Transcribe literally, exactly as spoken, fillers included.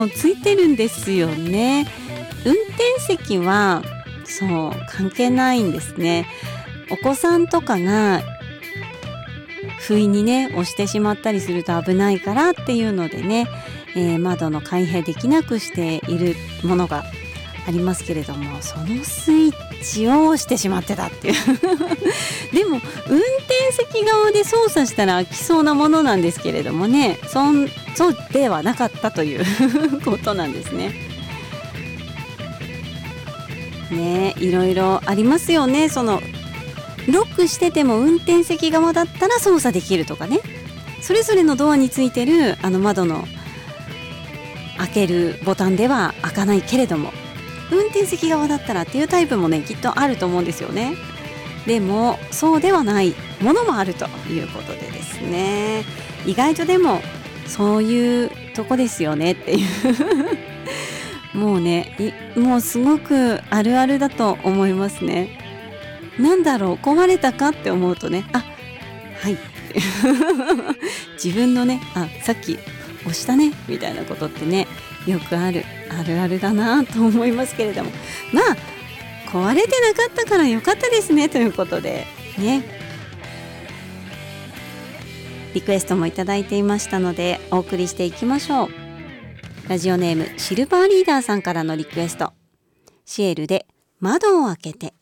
ついてるんですよね。運転席はそう関係ないんですね。お子さんとかが不意にね押してしまったりすると危ないからっていうのでね、えー、窓の開閉できなくしているものがありますけれども、そのスイッチを押してしまってたっていうでも運転席側で操作したら開きそうなものなんですけれどもね、そんそうではなかったということなんですね。ね、いろいろありますよね。そのロックしてても運転席側だったら操作できるとかね、それぞれのドアについてるあの窓の開けるボタンでは開かないけれども、運転席側だったらっていうタイプもねきっとあると思うんですよね。でもそうではないものもあるということでですね、意外とでもそういうとこですよねっていうもうねもうすごくあるあるだと思いますね。なんだろう、壊れたかって思うとね、あ、はい自分のね、あ、さっき押したねみたいなことってねよくあるあるあるだなと思いますけれども、まあ壊れてなかったからよかったですねということでね、リクエストもいただいていましたのでお送りしていきましょう。ラジオネームシルバーリーダーさんからのリクエスト、シエルで窓を開けて。